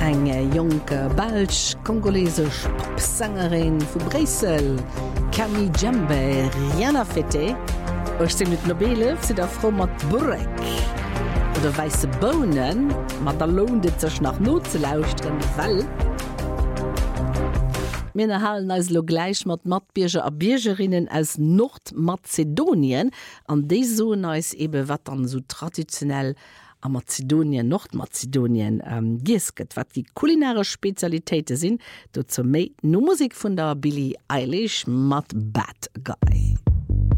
eng jonke Belsch kongolesisch Popsängerin vu Bresel, Camille Djembe, Rihanna Fete, euch dem mit Nobele se der Frau mat Burek oder weiße Bohnen, mat der lohnet sech nach Not ze lauschtren, weil Männer halen als lo gleich mat Matbierger a Biergerinnen aus Nordmazedonien an dé so neis ebe wat dann so traditionell a Mazedonien, Nordmazedonien gisket, wat die kulinare Spezialitäten sind, do zur méi no Musik vun der Billie Eilish mat Bad Guy.